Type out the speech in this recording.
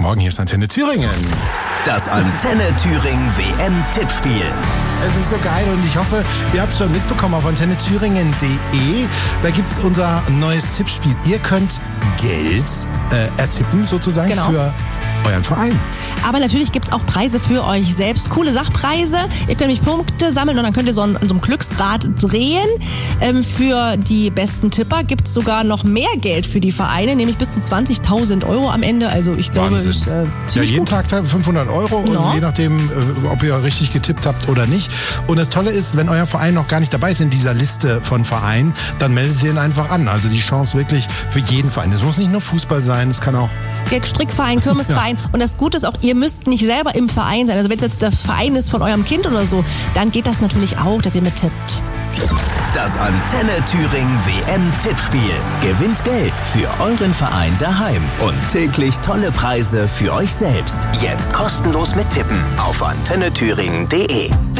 Morgen, hier ist Antenne Thüringen. Das Antenne Thüringen WM-Tippspiel. Es ist so geil und ich hoffe, ihr habt es schon mitbekommen auf antennethüringen.de. Da gibt es unser neues Tippspiel. Ihr könnt Geld ertippen sozusagen für euren Verein. Aber natürlich gibt es auch Preise für euch selbst. Coole Sachpreise. Ihr könnt nämlich Punkte sammeln und dann könnt ihr so an so einem Glücksrad drehen. Für die besten Tipper gibt es sogar noch mehr Geld für die Vereine, nämlich bis zu 20.000 € am Ende. Also ich glaube, Wahnsinn. ist Ja, jeden gut. Tag 500 € und je nachdem, ob ihr richtig getippt habt oder nicht. Und das Tolle ist, wenn euer Verein noch gar nicht dabei ist in dieser Liste von Vereinen, dann meldet ihr ihn einfach an. Also die Chance wirklich für jeden Verein. Es muss nicht nur Fußball sein, es kann auch Strickverein, Kirmesverein. Und das Gute ist auch, ihr müsst nicht selber im Verein sein. Also wenn es jetzt der Verein ist von eurem Kind oder so, dann geht das natürlich auch, dass ihr mittippt. Das Antenne Thüringen WM-Tippspiel. Gewinnt Geld für euren Verein daheim und täglich tolle Preise für euch selbst. Jetzt kostenlos mittippen auf antennethüringen.de.